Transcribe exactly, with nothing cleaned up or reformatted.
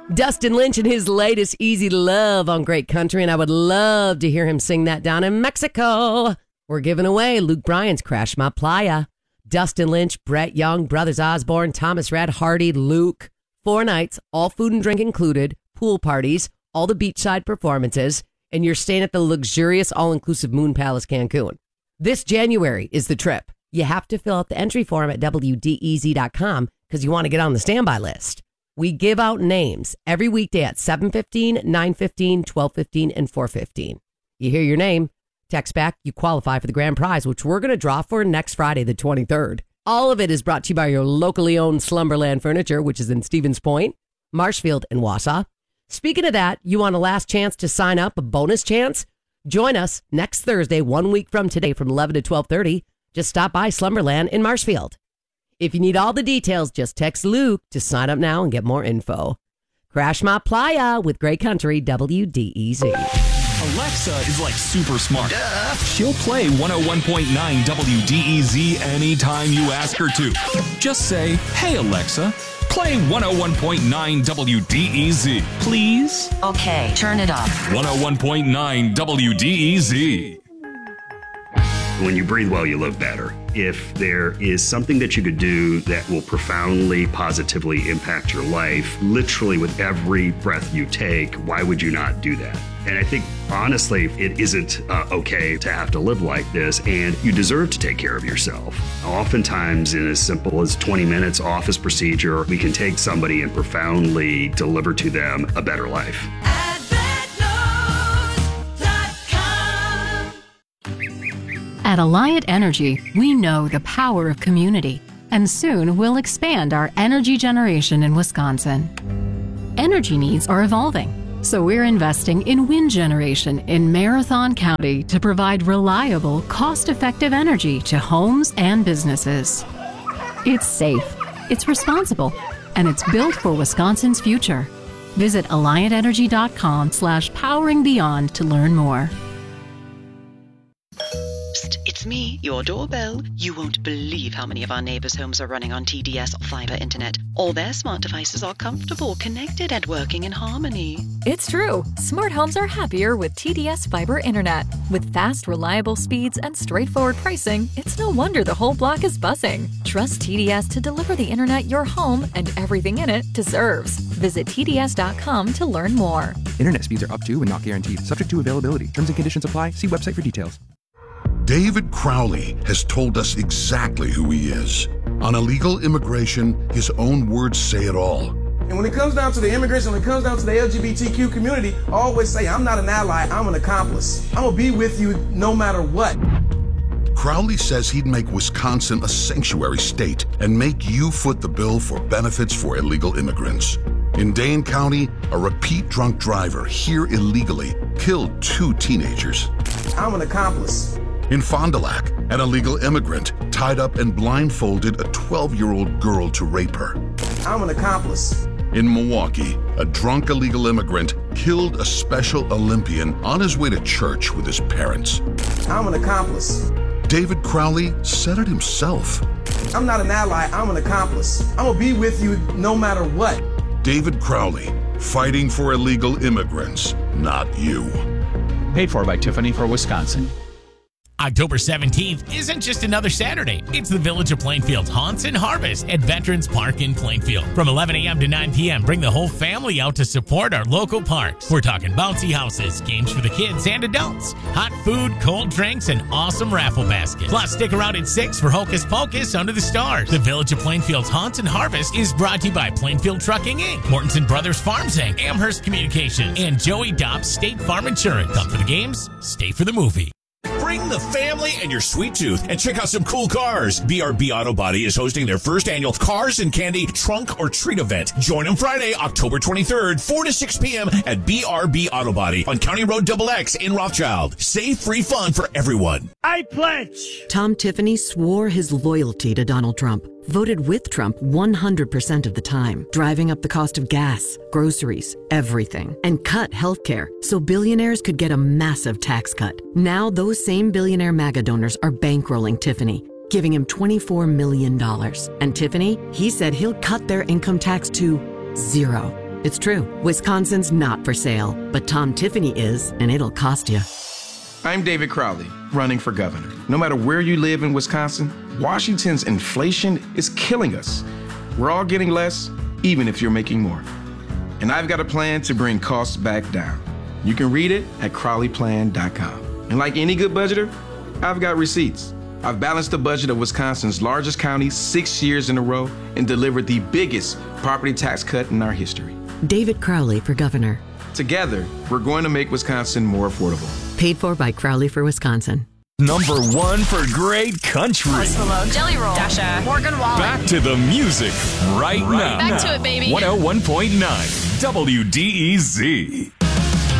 Dustin Lynch and his latest Easy Love on Great Country, and I would love to hear him sing that down in Mexico. We're giving away Luke Bryan's Crash My Playa. Dustin Lynch, Brett Young, Brothers Osborne, Thomas Rhett, Hardy, Luke. Four nights, all food and drink included, pool parties, all the beachside performances, and you're staying at the luxurious all-inclusive Moon Palace Cancun. This January is the trip. You have to fill out the entry form at W D E Z dot com because you want to get on the standby list. We give out names every weekday at seven fifteen, nine fifteen, twelve fifteen, and four fifteen. You hear your name, text back, you qualify for the grand prize, which we're going to draw for next Friday, the twenty-third. All of it is brought to you by your locally owned Slumberland Furniture, which is in Stevens Point, Marshfield, and Wausau. Speaking of that, you want a last chance to sign up, a bonus chance? Join us next Thursday, one week from today, from eleven to twelve thirty. Just stop by Slumberland in Marshfield. If you need all the details, just text Luke to sign up now and get more info. Crash My Playa with Great Country, W D E Z. Alexa is like super smart. Duh. She'll play one oh one point nine W D E Z anytime you ask her to. Just say, hey Alexa, play one oh one point nine W D E Z, please. Okay, turn it up. one oh one point nine W D E Z. When you breathe well, you live better. If there is something that you could do that will profoundly, positively impact your life, literally with every breath you take, why would you not do that? And I think, honestly, it isn't uh, okay to have to live like this, and you deserve to take care of yourself. Oftentimes, in as simple as twenty minutes office procedure, we can take somebody and profoundly deliver to them a better life. At Alliant Energy, we know the power of community, and soon we'll expand our energy generation in Wisconsin. Energy needs are evolving, so we're investing in wind generation in Marathon County to provide reliable, cost-effective energy to homes and businesses. It's safe, it's responsible, and it's built for Wisconsin's future. Visit alliant energy dot com slash powering beyond to learn more. It's me, your doorbell. You won't believe how many of our neighbors' homes are running on T D S fiber internet. All their smart devices are comfortable, connected, and working in harmony. It's true. Smart homes are happier with T D S fiber internet. With fast, reliable speeds and straightforward pricing, it's no wonder the whole block is buzzing. Trust T D S to deliver the internet your home and everything in it deserves. Visit T D S dot com to learn more. Internet speeds are up to and not guaranteed. Subject to availability. Terms and conditions apply. See website for details. David Crowley has told us exactly who he is. On illegal immigration, his own words say it all. And when it comes down to the immigration, when it comes down to the L G B T Q community, I always say, I'm not an ally, I'm an accomplice. I'm gonna be with you no matter what. Crowley says he'd make Wisconsin a sanctuary state and make you foot the bill for benefits for illegal immigrants. In Dane County, a repeat drunk driver here illegally killed two teenagers. I'm an accomplice. In Fond du Lac, an illegal immigrant tied up and blindfolded a twelve-year-old girl to rape her. I'm an accomplice. In Milwaukee, a drunk illegal immigrant killed a Special Olympian on his way to church with his parents. I'm an accomplice. David Crowley said it himself. I'm not an ally, I'm an accomplice. I'm gonna be with you no matter what. David Crowley, fighting for illegal immigrants, not you. Paid for by Tiffany for Wisconsin. October seventeenth isn't just another Saturday. It's the Village of Plainfield's Haunts and Harvest at Veterans Park in Plainfield. From eleven a.m. to nine p.m., bring the whole family out to support our local parks. We're talking bouncy houses, games for the kids and adults, hot food, cold drinks, and awesome raffle baskets. Plus, stick around at six for Hocus Pocus Under the Stars. The Village of Plainfield's Haunts and Harvest is brought to you by Plainfield Trucking Incorporated, Mortensen Brothers Farms Incorporated, Amherst Communications, and Joey Dobbs State Farm Insurance. Come for the games, stay for the movie. Bring the family and your sweet tooth and check out some cool cars. B R B Auto Body is hosting their first annual Cars and Candy Trunk or Treat event. Join them Friday, October twenty-third, four to six p.m. at B R B Auto Body on County Road Double X in Rothschild. Safe, free fun for everyone. I pledge. Tom Tiffany swore his loyalty to Donald Trump, voted with Trump one hundred percent of the time, driving up the cost of gas, groceries, everything, and cut healthcare so billionaires could get a massive tax cut. Now those same billionaire MAGA donors are bankrolling Tiffany, giving him twenty-four million dollars. And Tiffany, he said he'll cut their income tax to zero. It's true. Wisconsin's not for sale, but Tom Tiffany is, and it'll cost you. I'm David Crowley, running for governor. No matter where you live in Wisconsin, Washington's inflation is killing us. We're all getting less, even if you're making more. And I've got a plan to bring costs back down. You can read it at crowley plan dot com. And like any good budgeter, I've got receipts. I've balanced the budget of Wisconsin's largest county six years in a row and delivered the biggest property tax cut in our history. David Crowley for governor. Together, we're going to make Wisconsin more affordable. Paid for by Crowley for Wisconsin. Number one for great country. Jelly Roll, Dasha, Morgan Wallen. Back to the music right, right now. Back to it, baby. one oh one point nine W D E Z.